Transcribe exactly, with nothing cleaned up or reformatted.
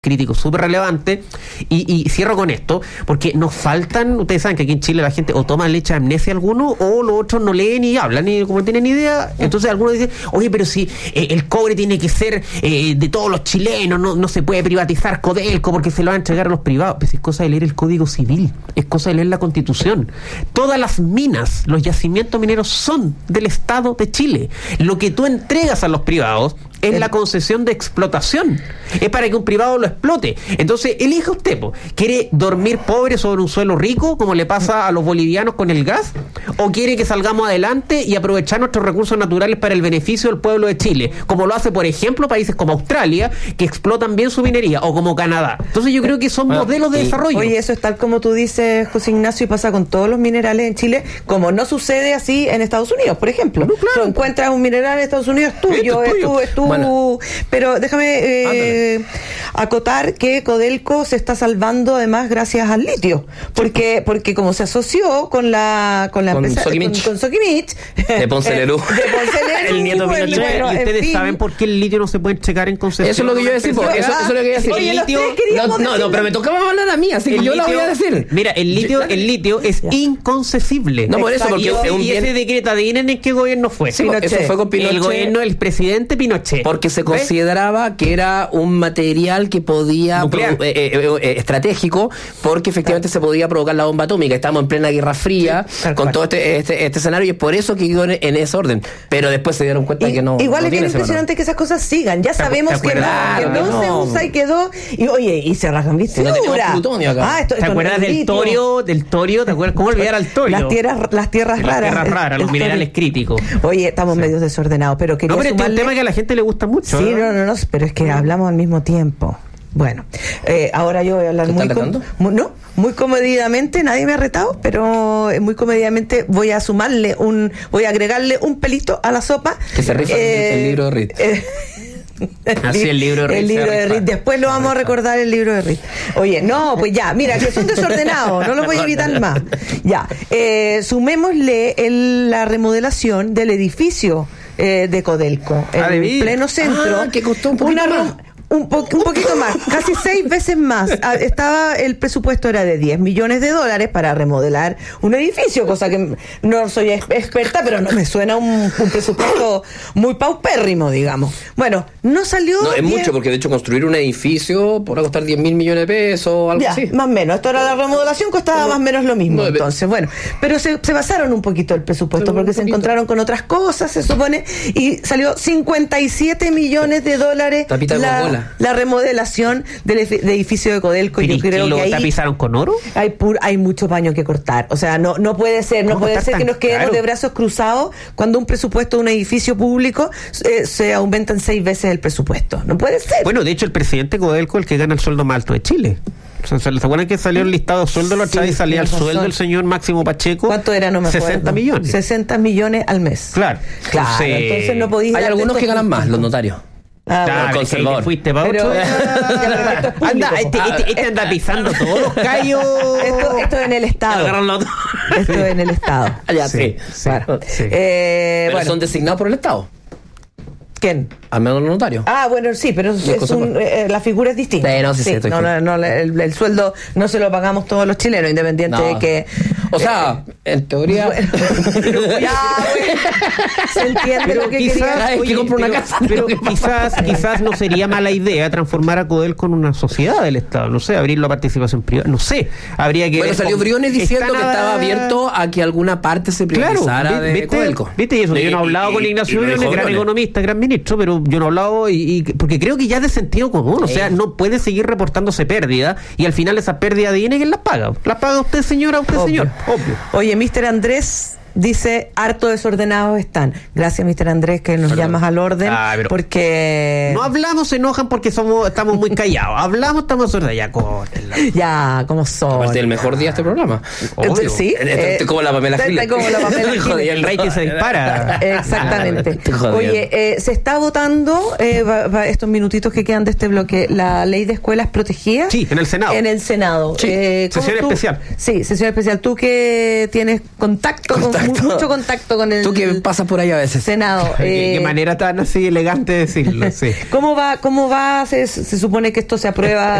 crítico súper relevante y, y cierro con esto porque nos faltan, ustedes saben que aquí en Chile la gente o toma leche de amnesia algunos o los otros no leen ni hablan y como no tienen idea, entonces algunos dicen, oye, pero si eh, el cobre tiene que ser eh, de todos los chilenos, no, no se puede privatizar Codelco porque se lo van a entregar a los privados. Pues es cosa de leer el Código Civil, es cosa de leer la Constitución. Todas las minas, los yacimientos mineros son del Estado de Chile. Lo que tú entregas a los privados es la concesión de explotación. Es para que un privado lo explote. Entonces, elija usted, po. ¿Quiere dormir pobre sobre un suelo rico, como le pasa a los bolivianos con el gas? ¿O quiere que salgamos adelante y aprovechar nuestros recursos naturales para el beneficio del pueblo de Chile? Como lo hace, por ejemplo, países como Australia, que explotan bien su minería, o como Canadá. Entonces, yo creo que son bueno, modelos de y, desarrollo. Oye, eso es tal como tú dices, José Ignacio, y pasa con todos los minerales en Chile, como no sucede así en Estados Unidos, por ejemplo. No, claro. Tú encuentras un mineral en Estados Unidos, es tuyo, es tuyo, es tuyo. Bueno. Pero déjame eh, acotar que Codelco se está salvando además gracias al litio, porque porque como se asoció con la con la con empresa Soquimich. con, con Soquimich de Ponce Lerú, de Ponce Lerú el nieto bueno, Pinochet. bueno, ¿Y ustedes fin. saben por qué el litio no se puede checar en concesión? Eso es lo que yo iba a decir, porque eso, eso es lo que iba a decir. Oye, el litio, no, no, no, pero me tocaba hablar a mí, así que el yo litio, lo voy a decir. Mira, el litio, el litio es ya. inconcesible. No, por eso, porque y, es un y bien... ese decreto, adivinen en qué gobierno fue. Sí, eso fue con Pinochet. El gobierno del presidente Pinochet. Porque se consideraba ¿ves? que era un material que podía pro, eh, eh, eh, estratégico, porque efectivamente se podía provocar la bomba atómica. Estamos en plena Guerra Fría, sí, con cual. todo este, este este escenario, y es por eso que quedó en, en ese orden. Pero después se dieron cuenta y, que no. Igual no es bien impresionante que esas cosas sigan. Ya sabemos que no, claro, que no, no se usa y quedó. Y oye, y se rasgan viste. No tenemos plutonio acá. Ah, esto, ¿Te esto acuerdas del litio? torio? Del torio, ¿te acuerdas? ¿Cómo olvidar al torio? Las tierras, las tierras las raras. Las tierras raras, los minerales críticos. Oye, estamos sí. medio desordenados, pero quería No, pero sumarle... este es un tema que a la gente le gusta mucho. Sí, ¿eh? no, no, no, pero es que mm. hablamos al mismo tiempo. Bueno, eh, ahora yo voy a hablar muy, com- muy no, muy comedidamente, nadie me ha retado, pero muy comedidamente voy a sumarle un, voy a agregarle un pelito a la sopa. Que se rifa eh, el libro de Reed. Eh, Así el libro de Reed. El libro de Reed. Después lo vamos a recordar el libro de Reed. Oye, no, pues ya, mira, que son desordenados, no los voy a evitar más. Ya, eh, sumémosle el, la remodelación del edificio eh, de Codelco, en ah, el pleno centro. Ah, que costó un poquito una más. Un, po- un poquito más, casi seis veces más. Estaba, el presupuesto era de diez millones de dólares para remodelar un edificio, cosa que no soy experta, pero no me suena un, un presupuesto muy paupérrimo, digamos. Bueno, no salió. No, es diez... mucho, porque de hecho construir un edificio podrá costar diez mil millones de pesos, algo ya, así. Más o menos. Esto era la remodelación, costaba no, más o menos lo mismo. No, entonces, bueno, pero se, se basaron un poquito el presupuesto, porque se encontraron con otras cosas, se supone, y salió cincuenta y siete millones de dólares. Tapita de la, la remodelación del edificio de Codelco. Yo creo lo que ahí tapizaron con oro. Hay pur, hay mucho paño que cortar. O sea, no no puede ser, no puede ser que nos quedemos caro? de brazos cruzados cuando un presupuesto de un edificio público eh, se aumenta en seis veces el presupuesto. No puede ser. Bueno, de hecho, el presidente Codelco es el que gana el sueldo más alto de Chile. ¿Se acuerdan que salió el listado de sueldo la otra vez? Salía el sueldo del señor Máximo Pacheco. ¿Cuánto era? No me acuerdo. sesenta millones. sesenta millones al mes. Claro. Claro, entonces, entonces no podéis. Hay algunos que ganan más, los notarios. Ah, claro, bueno, conservador. Fuiste para pero, otro. uh, anda, este, este, este anda pisando todos los callos. Esto, esto en el Estado. Esto en el Estado. Ya, sí. sí, claro. sí. Eh, pero bueno. Son designados por el Estado. ¿Quién? Al menos los notarios. Ah, bueno, sí, pero es un, eh, la figura es distinta. Sí, no, sí, sí, sí, no, no, no, el, el sueldo no se lo pagamos todos los chilenos, independiente no. de que... O sea, eh, en teoría... Bueno, ya, bueno, se entiende pero lo que quizás, quería... Oye, que compro una pero, casa. Pero quizás, quizás no sería mala idea transformar a Codelco en una sociedad del Estado. No sé, abrirlo a participación privada. No sé, habría que... Bueno, salió Briones diciendo que a... estaba abierto a que alguna parte se privatizara claro, de ¿viste? Codelco. ¿Viste? Y eso, de, yo no he hablado y, con Ignacio Briones, gran Briones. economista, gran ministro, pero yo no he hablado y, y porque creo que ya es de sentido común. O sea, no puede seguir reportándose pérdida y al final esa pérdida viene ¿quién las paga? ¿Las paga usted, señora, usted, Obvio. señor? Obvio. Oye, mister Andrés dice, harto desordenados están. Gracias, mister Andrés, que nos Perdón. llamas al orden. Ah, porque... No hablamos, se enojan porque somos estamos muy callados. Hablamos, estamos desordenados. Ya, córtenla. Ya, como son. Aparte del mejor día de este programa. Obvio. Sí. Eh, eh, como la Pamela Giles. Como la Pamela Giles. Y el rey que se dispara. Exactamente. Oye, eh, se está votando, eh, va, va, estos minutitos que quedan de este bloque, la ley de escuelas protegidas. Sí, en el Senado. En el Senado. Sí, eh, sesión tú? especial. Sí, sesión especial. Tú que tienes contacto, contacto. contacto. mucho contacto con el Tú que pasas por ahí a veces. Senado. Eh, qué manera tan así elegante de decirlo, sí. ¿Cómo va, cómo va? Se, se supone que esto se aprueba